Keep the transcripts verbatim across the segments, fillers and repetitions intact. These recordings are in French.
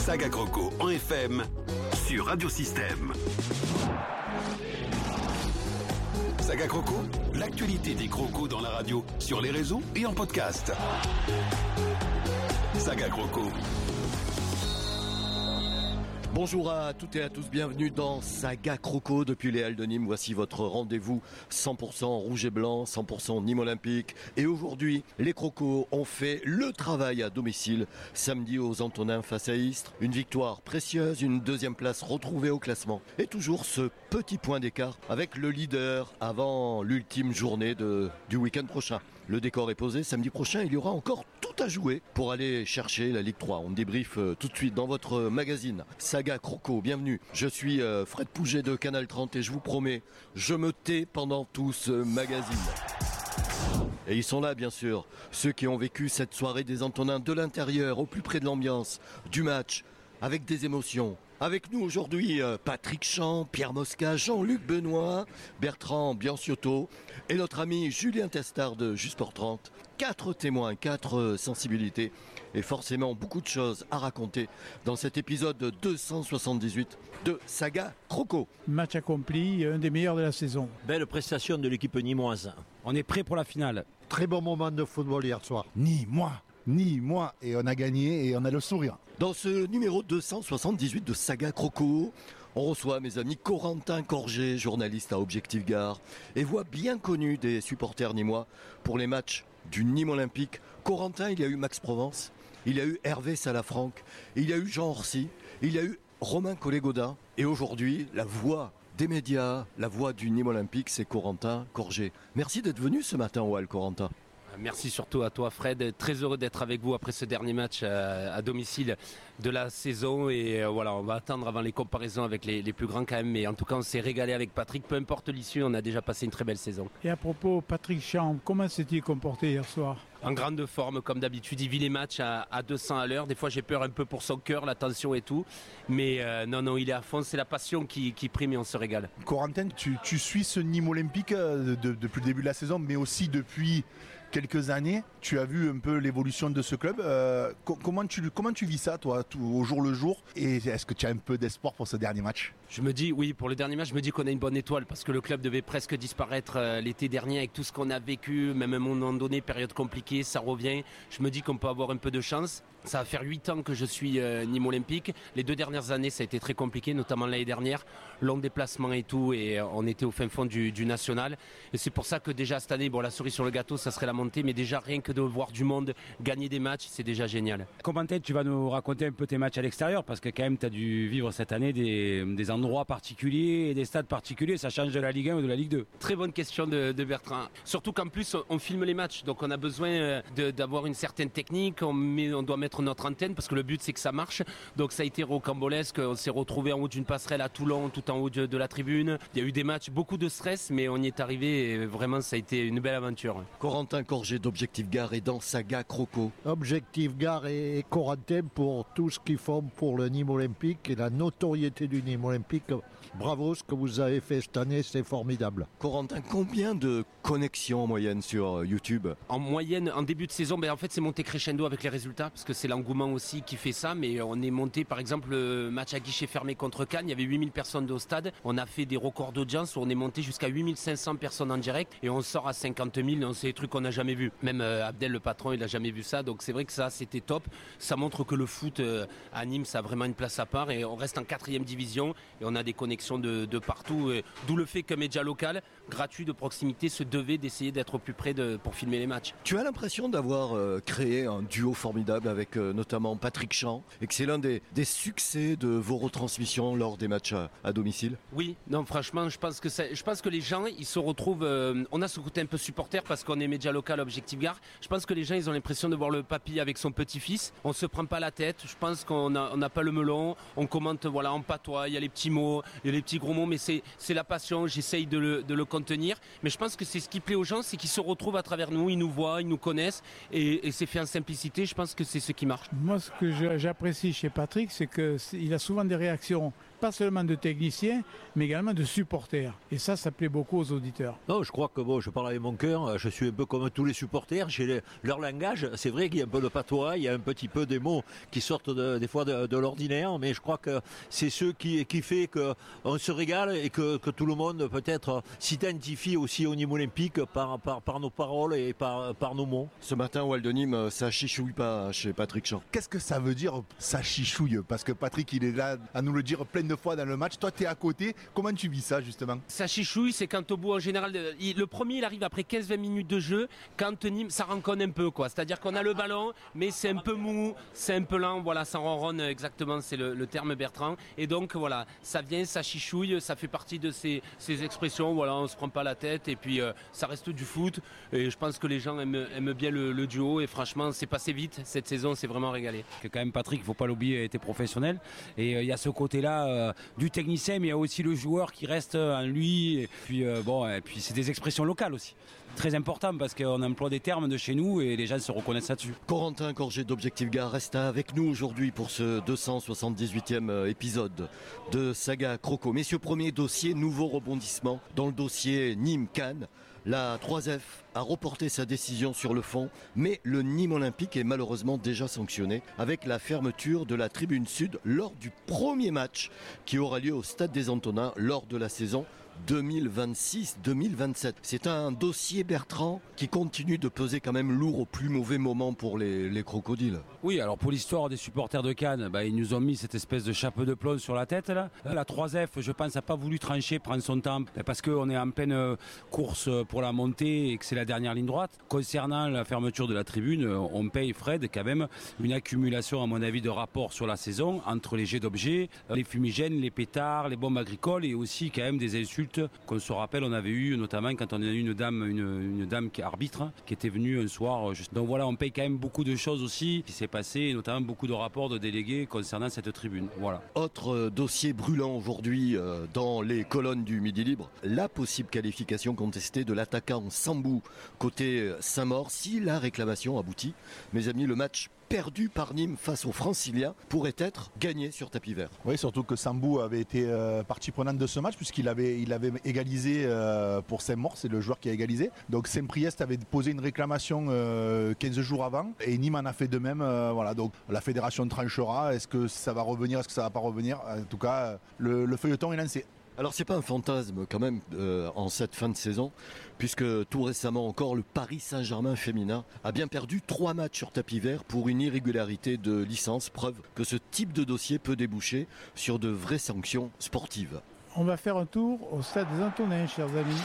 Saga Croco en F M sur Radio Système. Saga Croco, l'actualité des crocos dans la radio, sur les réseaux et en podcast. Saga Croco. Bonjour à toutes et à tous, bienvenue dans Saga Croco depuis les Halles de Nîmes. Voici votre rendez-vous cent pour cent rouge et blanc, cent pour cent Nîmes Olympique. Et aujourd'hui, les crocos ont fait le travail à domicile samedi aux Antonins face à Istres. Une victoire précieuse, une deuxième place retrouvée au classement. Et toujours ce petit point d'écart avec le leader avant l'ultime journée de, du week-end prochain. Le décor est posé, samedi prochain il y aura encore tout à jouer pour aller chercher la Ligue trois. On débriefe euh, tout de suite dans votre magazine Saga Croco, bienvenue. Je suis euh, Fred Pouget de Canal trente et je vous promets, je me tais pendant tout ce magazine. Et ils sont là bien sûr, ceux qui ont vécu cette soirée des Antonins de l'intérieur, au plus près de l'ambiance, du match, avec des émotions. Avec nous aujourd'hui, euh, Patrick Champ, Pierre Mosca, Jean-Luc Benoît, Bertrand Bianciotto et notre ami Julien Testard de Justsport trente. Quatre témoins, quatre euh, sensibilités et forcément beaucoup de choses à raconter dans cet épisode deux cent soixante-dix-huit de Saga Croco. Match accompli, un des meilleurs de la saison. Belle prestation de l'équipe nîmoise. On est prêt pour la finale. Très bon moment de football hier soir. Ni moi, ni moi. Et on a gagné et on a le sourire. Dans ce numéro deux cent soixante-dix-huit de Saga Croco, on reçoit mes amis Corentin Corget, journaliste à Objectif Gare, et voix bien connue des supporters nîmois pour les matchs du Nîmes Olympique. Corentin, il y a eu Max Provence, il y a eu Hervé Salafranc, il y a eu Jean Orsi, il y a eu Romain Collet-Gaudin, et aujourd'hui, la voix des médias, la voix du Nîmes Olympique, c'est Corentin Corget. Merci d'être venu ce matin au Hall, Corentin. Merci surtout à toi Fred, très heureux d'être avec vous après ce dernier match à, à domicile de la saison et euh, voilà, on va attendre avant les comparaisons avec les, les plus grands quand même, mais en tout cas on s'est régalé avec Patrick, peu importe l'issue, on a déjà passé une très belle saison. Et à propos, Patrick Champ, comment s'est-il comporté hier soir ? En grande forme comme d'habitude, il vit les matchs à, à deux cents à l'heure, des fois j'ai peur un peu pour son cœur, la tension et tout, mais euh, non non il est à fond, c'est la passion qui, qui prime et on se régale. Corentin, tu, tu suis ce Nîmes Olympique de, de, depuis le début de la saison, mais aussi depuis quelques années, tu as vu un peu l'évolution de ce club. Euh, co- comment, tu, comment tu vis ça, toi, tout, au jour le jour ? Et est-ce que tu as un peu d'espoir pour ce dernier match ? Je me dis, oui, pour le dernier match, je me dis qu'on a une bonne étoile parce que le club devait presque disparaître euh, l'été dernier avec tout ce qu'on a vécu, même à un moment donné, période compliquée, ça revient. Je me dis qu'on peut avoir un peu de chance. Ça va faire huit ans que je suis euh, Nîmes Olympique. Les deux dernières années, ça a été très compliqué, notamment l'année dernière. Long déplacement et tout, et euh, on était au fin fond du, du national. Et c'est pour ça que déjà cette année, bon, la cerise sur le gâteau, ça serait la montée, mais déjà rien que de voir du monde gagner des matchs, c'est déjà génial. Comment peut-être tu vas nous raconter un peu tes matchs à l'extérieur, parce que quand même tu as dû vivre cette année des, des endroits particuliers et des stades particuliers, ça change de la Ligue un ou de la Ligue deux. Très bonne question de, de Bertrand. Surtout qu'en plus on, on filme les matchs, donc on a besoin de, d'avoir une certaine technique, on, met, on doit mettre notre antenne parce que le but c'est que ça marche. Donc ça a été rocambolesque, on s'est retrouvé en haut d'une passerelle à Toulon, tout en haut de, de la tribune. Il y a eu des matchs, beaucoup de stress, mais on y est arrivé et vraiment ça a été une belle aventure. Corentin Corget d'Objectif Gare et dans Saga Croco. Objectif Gare et Corentin pour tout ce qu'ils font pour le Nîmes Olympique et la notoriété du Nîmes Olympique. Bravo, ce que vous avez fait cette année, c'est formidable. Corentin, combien de connexions en moyenne sur YouTube ? En moyenne, en début de saison, ben en fait c'est monté crescendo avec les résultats, parce que c'est l'engouement aussi qui fait ça, mais on est monté, par exemple, le match à guichet fermé contre Cannes, il y avait huit mille personnes au stade, on a fait des records d'audience où on est monté jusqu'à huit mille cinq cents personnes en direct, et on sort à cinquante mille, c'est des trucs qu'on n'a jamais vu. Même euh, Abdel, le patron, il n'a jamais vu ça, donc c'est vrai que ça, c'était top. Ça montre que le foot euh, à Nîmes, ça a vraiment une place à part, et on reste en quatrième division, et on a des connexions de, de partout, et d'où le fait qu'un média local, gratuit, de proximité, se devait d'essayer d'être au plus près de, pour filmer les matchs. Tu as l'impression d'avoir euh, créé un duo formidable avec euh, notamment Patrick Champ, et que c'est l'un des, des succès de vos retransmissions lors des matchs à, à domicile ? Oui, non, franchement, je pense que ça, je pense que les gens, ils se retrouvent, euh, on a ce côté un peu supporter parce qu'on est média local, Objectif Gare. Je pense que les gens, ils ont l'impression de voir le papy avec son petit-fils. On se prend pas la tête. Je pense qu'on a, on n'a pas le melon. On commente, voilà, en patois. Il y a les petits mots, il y a les petits gros mots, mais c'est, c'est la passion. J'essaye de le, de le contenir. Mais je pense que c'est ce qui plaît aux gens, c'est qu'ils se retrouvent à travers nous. Ils nous voient, ils nous connaissent, et, et c'est fait en simplicité. Je pense que c'est ce qui marche. Moi, ce que je, j'apprécie chez Patrick, c'est qu'il a souvent des réactions pas seulement de techniciens, mais également de supporters. Et ça, ça plaît beaucoup aux auditeurs. Non, je crois que bon, je parle avec mon cœur, je suis un peu comme tous les supporters. J'ai les, leur langage, c'est vrai qu'il y a un peu de patois, il y a un petit peu des mots qui sortent de, des fois de, de l'ordinaire, mais je crois que c'est ce qui, qui fait qu'on se régale et que, que tout le monde peut-être s'identifie aussi au Nîmes Olympique par, par, par nos paroles et par, par nos mots. Ce matin au Hall de Nîmes, ça chichouille pas chez Patrick Champ. Qu'est-ce que ça veut dire, ça chichouille? Parce que Patrick, il est là à nous le dire plein de fois dans le match. Toi, tu es à côté. Comment tu vis ça, justement? Ça chichouille, c'est quand au bout, en général, il, le premier, il arrive après quinze vingt minutes de jeu. Quand Nîmes, ça renconne un peu, quoi. C'est-à-dire qu'on a le ballon, mais c'est un peu mou, c'est un peu lent. Voilà, ça ronronne exactement, c'est le, le terme Bertrand. Et donc, voilà, ça vient, ça chichouille, ça fait partie de ces, ces expressions. Voilà, on se prend pas la tête et puis euh, ça reste du foot. Et je pense que les gens aiment, aiment bien le, le duo. Et franchement, c'est passé vite. Cette saison, c'est vraiment régalé. Que quand même Patrick, il ne faut pas l'oublier, était professionnel. Et il euh, y a ce côté-là euh, du technicien, mais il y a aussi le joueur qui reste en lui. Et puis, euh, bon, et puis c'est des expressions locales aussi. Très important parce qu'on emploie des termes de chez nous et les gens se reconnaissent là-dessus. Corentin Corget d'Objectif Gare reste avec nous aujourd'hui pour ce deux cent soixante-dix-huitième épisode de Saga Croco. Messieurs, premier dossier, nouveau rebondissement dans le dossier Nîmes-Cannes. La trois F a reporté sa décision sur le fond, mais le Nîmes Olympique est malheureusement déjà sanctionné avec la fermeture de la tribune sud lors du premier match qui aura lieu au Stade des Antonins lors de la saison deux mille vingt-six deux mille vingt-sept. C'est un dossier, Bertrand, qui continue de peser quand même lourd au plus mauvais moment pour les, les crocodiles. Oui, alors pour l'histoire des supporters de Cannes, bah, ils nous ont mis cette espèce de chapeau de plomb sur la tête. Là. La trois F, je pense, n'a pas voulu trancher, prendre son temps, parce qu'on est en pleine course pour la montée et que c'est la dernière ligne droite. Concernant la fermeture de la tribune, on paye, Fred, quand même une accumulation, à mon avis, de rapports sur la saison entre les jets d'objets, les fumigènes, les pétards, les bombes agricoles et aussi quand même des insultes qu'on se rappelle, on avait eu notamment quand on a eu une dame, une, une dame qui arbitre, qui était venue un soir. Donc voilà, on paye quand même beaucoup de choses aussi qui s'est passé, et notamment beaucoup de rapports de délégués concernant cette tribune. Voilà. Autre dossier brûlant aujourd'hui euh, dans les colonnes du Midi Libre, la possible qualification contestée de l'attaquant Sambou côté Saint-Maur. Si la réclamation aboutit, mes amis, le match perdu par Nîmes face aux Franciliens pourrait être gagné sur tapis vert. Oui, surtout que Sambou avait été euh, partie prenante de ce match puisqu'il avait, il avait égalisé euh, pour Saint-Maur, c'est le joueur qui a égalisé. Donc Saint-Priest avait posé une réclamation euh, quinze jours avant et Nîmes en a fait de même. Euh, voilà, donc la fédération tranchera. Est-ce que ça va revenir, est-ce que ça va pas revenir? En tout cas, le, le feuilleton est lancé. Alors c'est pas un fantasme quand même euh, en cette fin de saison, puisque tout récemment encore le Paris Saint-Germain féminin a bien perdu trois matchs sur tapis vert pour une irrégularité de licence, preuve que ce type de dossier peut déboucher sur de vraies sanctions sportives. On va faire un tour au Stade des Antonins, chers amis.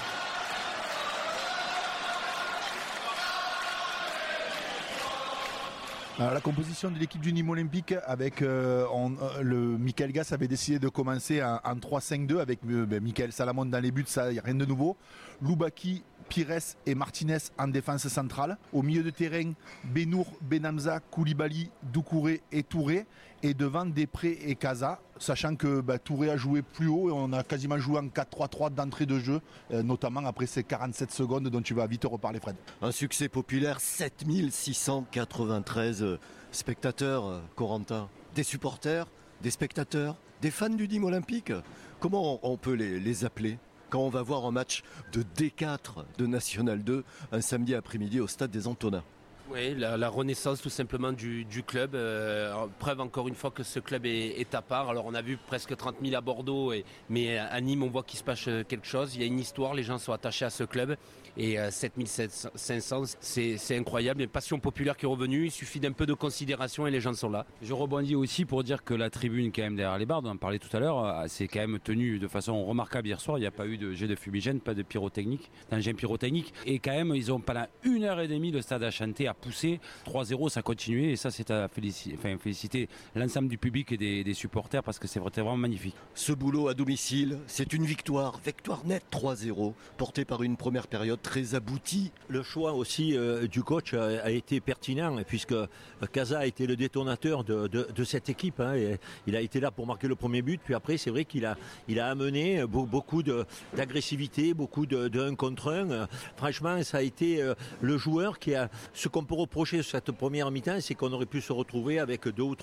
Alors, la composition de l'équipe du Nîmes Olympique avec euh, on, euh, le Michael Gass avait décidé de commencer en, en trois cinq deux avec euh, ben, Michael Salamon dans les buts, ça y a rien de nouveau. Loubaki, Pires et Martinez en défense centrale. Au milieu de terrain, Benour, Benamza, Koulibaly, Doucouré et Touré. Et devant Després et Casa, sachant que bah, Touré a joué plus haut et on a quasiment joué en quatre trois trois d'entrée de jeu, euh, notamment après ces quarante-sept secondes dont tu vas vite reparler, Fred. Un succès populaire, sept mille six cent quatre-vingt-treize spectateurs, Corentin. Des supporters, des spectateurs, des fans du Nîmes Olympique. Comment on peut les, les appeler quand on va voir un match de D quatre de National deux un samedi après-midi au Stade des Antonins? Oui, la, la renaissance tout simplement du, du club. Euh, preuve encore une fois que ce club est, est à part. Alors on a vu presque trente mille à Bordeaux, et, mais à Nîmes on voit qu'il se passe quelque chose. Il y a une histoire, les gens sont attachés à ce club. Et euh, sept mille cinq cents, c'est, c'est incroyable. Il y a une passion populaire qui est revenue. Il suffit d'un peu de considération et les gens sont là. Je rebondis aussi pour dire que la tribune quand même derrière les barres, on en parlait tout à l'heure, c'est quand même tenu de façon remarquable hier soir. Il n'y a pas eu de jet de fumigène, pas de pyrotechnique, d'engin pyrotechnique. Et quand même, ils ont pendant une heure et demie le stade a chanté, a poussé. trois zéro, ça a continué. Et ça, c'est à féliciter, enfin, féliciter l'ensemble du public et des, des supporters parce que c'est vraiment magnifique. Ce boulot à domicile, c'est une victoire, victoire nette trois zéro, portée par une première période très aboutie. Le choix aussi euh, du coach a, a été pertinent puisque Casa a été le détonateur de, de, de cette équipe. Hein, et il a été là pour marquer le premier but. Puis après, c'est vrai qu'il a, il a amené beaucoup de, d'agressivité, beaucoup de, de un contre un. Franchement, ça a été euh, le joueur qui a... Ce qu'on peut reprocher sur cette première mi-temps, c'est qu'on aurait pu se retrouver avec deux ou trois